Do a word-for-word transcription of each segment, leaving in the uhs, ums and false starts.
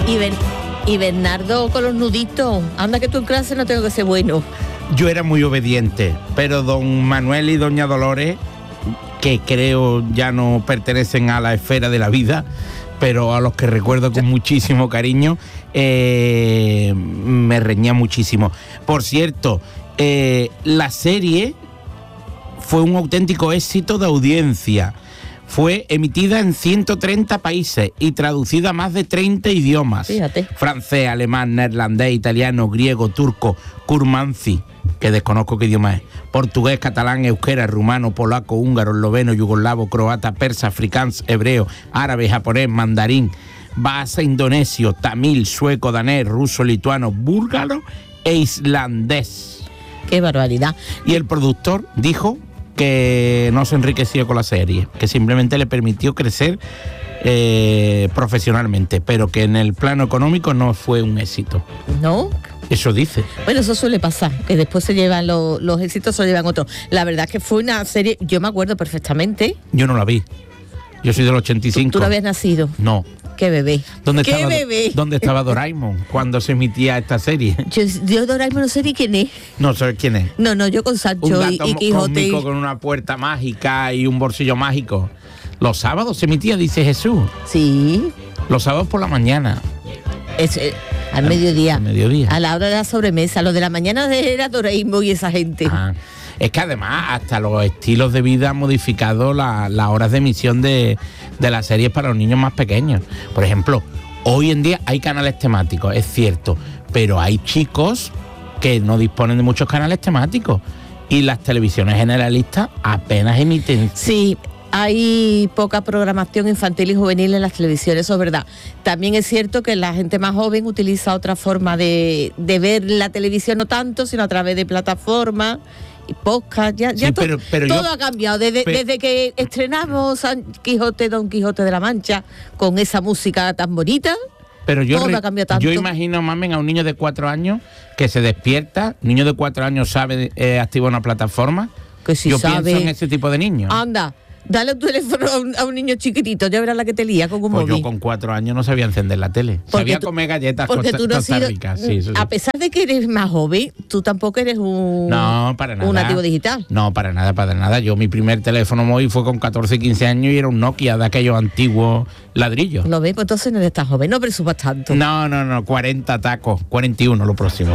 Y, ben, y Bernardo con los nuditos. Anda que tú en clase no tengo que ser bueno. Yo era muy obediente, pero don Manuel y doña Dolores, que creo ya no pertenecen a la esfera de la vida, pero a los que recuerdo con muchísimo cariño, eh, me reñía muchísimo. Por cierto, eh, la serie fue un auténtico éxito de audiencia. Fue emitida en ciento treinta países y traducida a más de treinta idiomas. Fíjate. Francés, alemán, neerlandés, italiano, griego, turco, kurmanzi, que desconozco qué idioma es, portugués, catalán, euskera, rumano, polaco, húngaro, esloveno, yugoslavo, croata, persa, afrikáans, hebreo, árabe, japonés, mandarín, bahasa, indonesio, tamil, sueco, danés, ruso, lituano, búlgaro e islandés. ¡Qué barbaridad! Y el productor dijo que no se enriqueció con la serie, que simplemente le permitió crecer eh, profesionalmente, pero que en el plano económico no fue un éxito. ¿No? Eso dice. Bueno, eso suele pasar, que después se llevan los, los éxitos, se llevan otros. La verdad es que fue una serie, yo me acuerdo perfectamente. Yo no la vi. Yo soy del ochenta y cinco. ¿Tú, tú no habías nacido? No. ¡Qué bebé! ¿Dónde ¡Qué estaba, bebé! ¿Dónde estaba Doraemon cuando se emitía esta serie? Yo, yo Doraemon no sé ni quién es. No sé quién es. No, no, yo con Sancho Un y, gato y Quijote. cósmico con una puerta mágica y un bolsillo mágico. Los sábados se emitía, dice Jesús. Sí. Los sábados por la mañana. Es, eh, al mediodía. Al mediodía. A la hora de la sobremesa. Lo de la mañana era Doraemon y esa gente. Ah. Es que además hasta los estilos de vida han modificado las la horas de emisión de, de las series para los niños más pequeños. Por ejemplo, hoy en día hay canales temáticos, es cierto, pero hay chicos que no disponen de muchos canales temáticos y las televisiones generalistas apenas emiten. Sí, hay poca programación infantil y juvenil en las televisiones, eso es verdad. También es cierto que la gente más joven utiliza otra forma de, de ver la televisión, no tanto, sino a través de plataformas y podcast. Ya, ya Sí, to, pero, pero todo yo, ha cambiado. Desde, pero, desde que estrenamos San Quijote, Don Quijote de la Mancha, con esa música tan bonita, pero yo, todo ha cambiado tanto. Yo imagino, mamen, a un niño de cuatro años que se despierta, niño de cuatro años sabe eh, activar una plataforma. Que si yo sabe, pienso en ese tipo de niños. Anda, dale un teléfono a un, a un niño chiquitito, ya verás la que te lía con un pues móvil. yo con cuatro años no sabía encender la tele. Porque sabía tú, comer galletas porque costa, tú no has sido, ricas. Sí, eso sí. A pesar de que eres más joven, tú tampoco eres un, no, para nada. un nativo digital. No, para nada, para nada. Yo mi primer teléfono móvil fue con catorce, quince años y era un Nokia de aquellos antiguos ladrillos. ¿Lo ves? Pues entonces no eres tan joven, no presumas tanto. No, no, no, cuarenta tacos, cuarenta y uno lo próximo.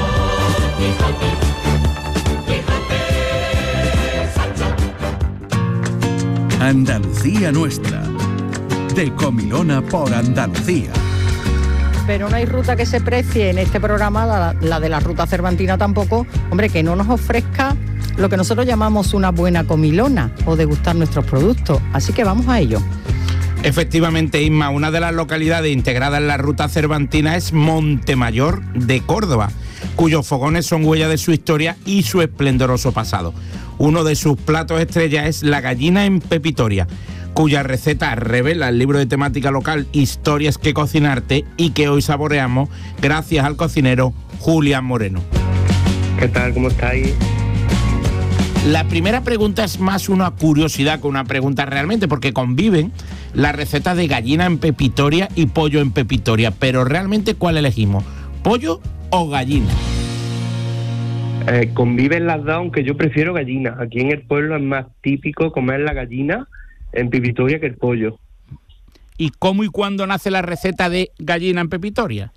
Andalucía Nuestra, de Comilona por Andalucía. Pero no hay ruta que se precie en este programa, la, la de la ruta cervantina tampoco, hombre, que no nos ofrezca lo que nosotros llamamos una buena comilona o degustar nuestros productos. Así que vamos a ello. Efectivamente, Isma, una de las localidades integradas en la ruta cervantina es Montemayor de Córdoba, cuyos fogones son huella de su historia y su esplendoroso pasado. Uno de sus platos estrella es la gallina en pepitoria, cuya receta revela el libro de temática local Historias que cocinarte y que hoy saboreamos gracias al cocinero Julián Moreno. ¿Qué tal? ¿Cómo estáis? La primera pregunta es más una curiosidad que una pregunta realmente, porque conviven la receta de gallina en pepitoria y pollo en pepitoria, pero realmente ¿cuál elegimos? ¿Pollo o gallina? Eh, conviven las dos, aunque yo prefiero gallina. Aquí en el pueblo es más típico comer la gallina en pepitoria que el pollo. ¿Y cómo y cuándo nace la receta de gallina en pepitoria?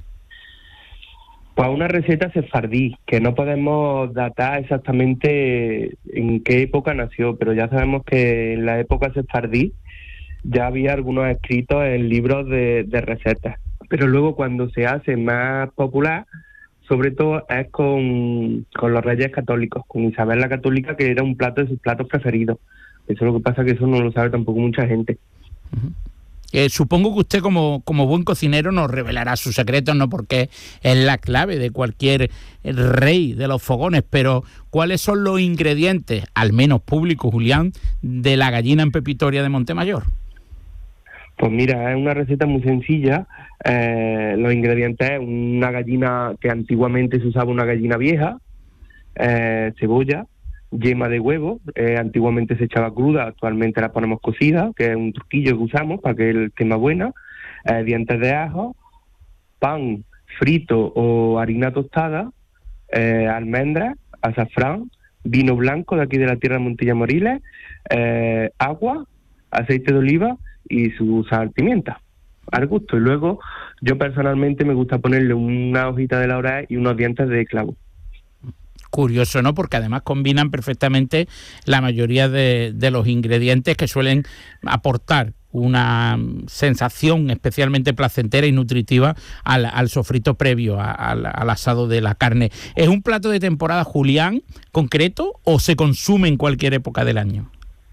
Pues una receta sefardí, que no podemos datar exactamente en qué época nació, pero ya sabemos que en la época sefardí ya había algunos escritos en libros de, de recetas. Pero luego cuando se hace más popular, sobre todo es con, con los Reyes Católicos, con Isabel la Católica, que era un plato de sus platos preferidos. Eso es lo que pasa, que eso no lo sabe tampoco mucha gente. Uh-huh. Eh, supongo que usted como, como buen cocinero nos revelará sus secretos, no, porque es la clave de cualquier rey de los fogones, pero ¿cuáles son los ingredientes, al menos público, Julián, de la gallina en pepitoria de Montemayor? Pues mira, es una receta muy sencilla. Eh, los ingredientes es una gallina que antiguamente se usaba, una gallina vieja, eh, cebolla, yema de huevo, eh, antiguamente se echaba cruda, actualmente la ponemos cocida, que es un truquillo que usamos para que esté más buena, eh, dientes de ajo, pan frito o harina tostada, eh, almendras, azafrán, vino blanco de aquí de la tierra de Montilla Moriles, eh, agua, aceite de oliva y su sal, pimienta, al gusto. Y luego yo personalmente me gusta ponerle una hojita de laurel y unos dientes de clavo. Curioso, ¿no? Porque además combinan perfectamente la mayoría de, de los ingredientes que suelen aportar una sensación especialmente placentera y nutritiva al, al sofrito previo, a, al, al asado de la carne. ¿Es un plato de temporada, Julián, concreto o se consume en cualquier época del año?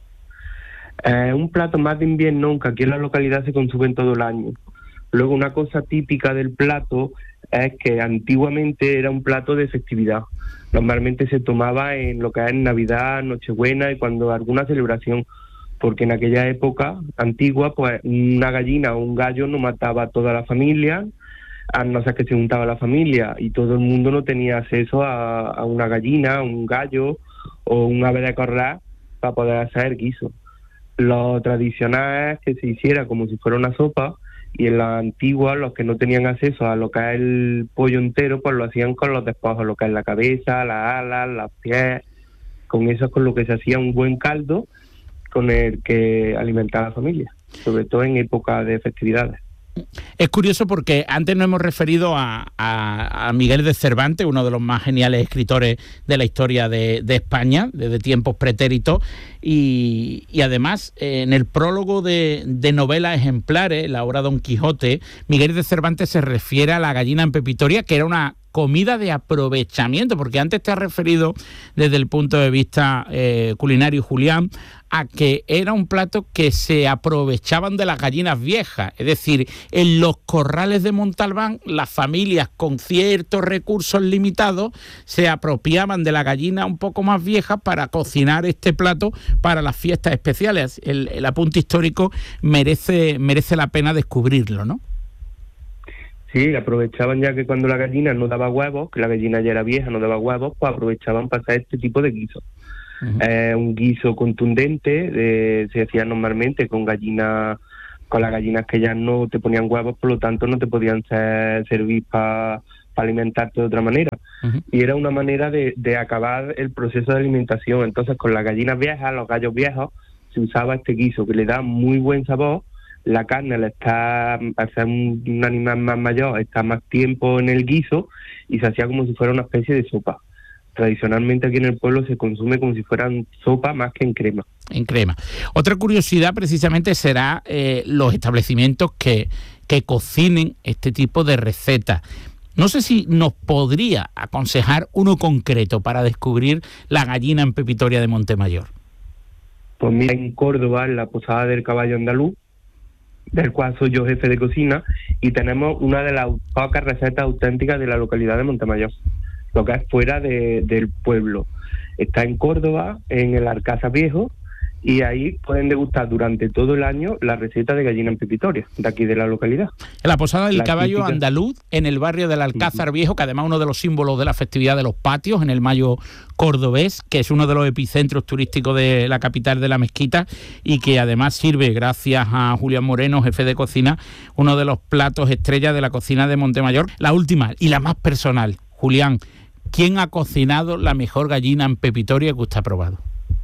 Es eh, un plato más de invierno, aunque aquí en la localidad se consume todo el año. Luego, una cosa típica del plato es que antiguamente era un plato de festividad. Normalmente se tomaba en lo que es Navidad, Nochebuena y cuando alguna celebración, porque en aquella época antigua, pues una gallina o un gallo no mataba a toda la familia, a no ser que se juntaba la familia, y todo el mundo no tenía acceso a, a una gallina, un gallo o un ave de corral para poder hacer guiso. Lo tradicional es que se hiciera como si fuera una sopa, y en la antigua los que no tenían acceso a lo que es el pollo entero, pues lo hacían con los despojos, lo que es la cabeza, las alas, los pies. Con eso es con lo que se hacía un buen caldo con el que alimentar a la familia, sobre todo en época de festividades. Es curioso porque antes nos hemos referido a, a, a Miguel de Cervantes, uno de los más geniales escritores de la historia de, de España, desde tiempos pretéritos, y, y además eh, en el prólogo de, de novela Ejemplares, la obra Don Quijote, Miguel de Cervantes se refiere a la gallina en pepitoria, que era una comida de aprovechamiento, porque antes te has referido desde el punto de vista eh, culinario, Julián, a que era un plato que se aprovechaban de las gallinas viejas, es decir, en los corrales de Montalbán las familias con ciertos recursos limitados se apropiaban de la gallina un poco más vieja para cocinar este plato para las fiestas especiales. El, el apunte histórico merece, merece la pena descubrirlo, ¿no? Sí, aprovechaban ya que cuando la gallina no daba huevos, que la gallina ya era vieja, no daba huevos, pues aprovechaban para hacer este tipo de guiso. Uh-huh. Eh, un guiso contundente, eh, se hacía normalmente con gallinas, con las gallinas que ya no te ponían huevos, por lo tanto no te podían ser, servir para pa alimentarte de otra manera. Uh-huh. Y era una manera de, de acabar el proceso de alimentación. Entonces con las gallinas viejas, los gallos viejos, se usaba este guiso que le da muy buen sabor. La carne la está, al ser un, un animal más mayor, está más tiempo en el guiso y se hacía como si fuera una especie de sopa. Tradicionalmente aquí en el pueblo se consume como si fueran sopa más que en crema. En crema. Otra curiosidad precisamente será eh, los establecimientos que, que cocinen este tipo de recetas. No sé si nos podría aconsejar uno concreto para descubrir la gallina en pepitoria de Montemayor. Pues mira, en Córdoba, en la Posada del Caballo Andaluz, del cual soy yo jefe de cocina, y tenemos una de las pocas recetas auténticas de la localidad de Montemayor, lo que es fuera de, del pueblo. Está en Córdoba, en el Alcázar Viejo, y ahí pueden degustar durante todo el año la receta de gallina en pepitoria, de aquí de la localidad. En la Posada del la Caballo típica... Andaluz, en el barrio del Alcázar Viejo, que además es uno de los símbolos de la festividad de los patios, en el mayo cordobés, que es uno de los epicentros turísticos de la capital de la mezquita, y que además sirve, gracias a Julián Moreno, jefe de cocina, uno de los platos estrellas de la cocina de Montemayor. La última y la más personal, Julián, ¿quién ha cocinado la mejor gallina en pepitoria que usted ha probado?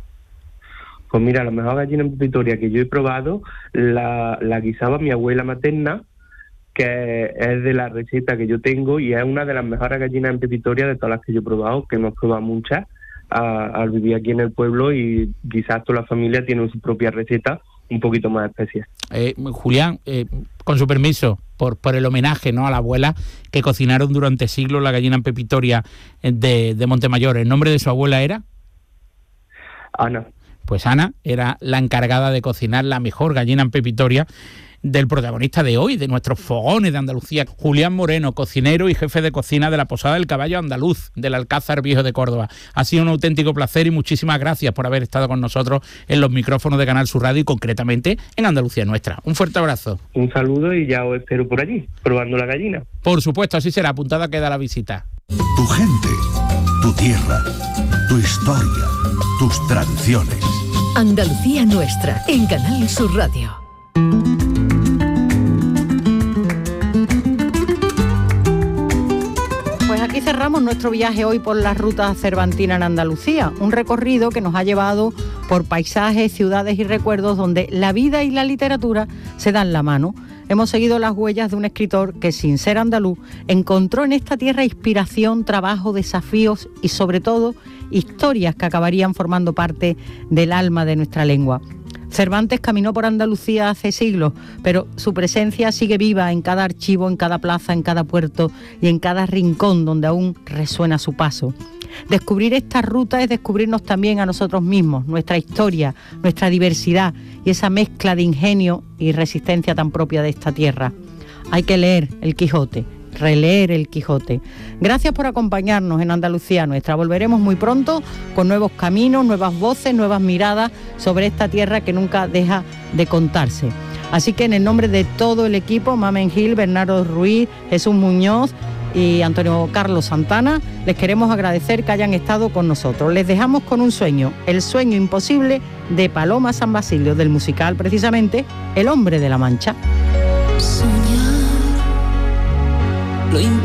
Pues mira, la mejor gallina en pepitoria que yo he probado la, la guisaba mi abuela materna, que es de la receta que yo tengo y es una de las mejores gallinas en pepitoria de todas las que yo he probado, que hemos probado muchas a, al vivir aquí en el pueblo, y quizás toda la familia tiene su propia receta un poquito más especial. Eh, Julián, eh, con su permiso, por, por el homenaje, ¿no?, a la abuela, que cocinaron durante siglos la gallina en pepitoria de, de Montemayor. ¿El nombre de su abuela era? Ana. Pues Ana era la encargada de cocinar la mejor gallina en pepitoria del protagonista de hoy, de nuestros fogones de Andalucía, Julián Moreno, cocinero y jefe de cocina de la Posada del Caballo Andaluz, del Alcázar Viejo de Córdoba. Ha sido un auténtico placer y muchísimas gracias por haber estado con nosotros en los micrófonos de Canal Sur Radio y concretamente en Andalucía Nuestra. Un fuerte abrazo. Un saludo y ya os espero por allí, probando la gallina. Por supuesto, así será. Apuntada queda la visita. Tu gente, tu tierra, tu historia, tus tradiciones. Andalucía Nuestra, en Canal Sur Radio. así cerramos nuestro viaje hoy por la ruta cervantina en Andalucía, un recorrido que nos ha llevado por paisajes, ciudades y recuerdos donde la vida y la literatura se dan la mano. Hemos seguido las huellas de un escritor que, sin ser andaluz, encontró en esta tierra inspiración, trabajo, desafíos y, sobre todo, historias que acabarían formando parte del alma de nuestra lengua. Cervantes caminó por Andalucía hace siglos, pero su presencia sigue viva en cada archivo, en cada plaza, en cada puerto y en cada rincón donde aún resuena su paso. Descubrir esta ruta es descubrirnos también a nosotros mismos, nuestra historia, nuestra diversidad y esa mezcla de ingenio y resistencia tan propia de esta tierra. Hay que leer El Quijote, releer El Quijote. Gracias por acompañarnos en Andalucía Nuestra. Volveremos muy pronto con nuevos caminos, nuevas voces, nuevas miradas sobre esta tierra que nunca deja de contarse. Así que en el nombre de todo el equipo, Mamen Gil, Bernardo Ruiz, Jesús Muñoz y Antonio Carlos Santana, les queremos agradecer que hayan estado con nosotros. Les dejamos con un sueño, el sueño imposible de Paloma San Basilio, del musical precisamente El Hombre de la Mancha. Soñar, lo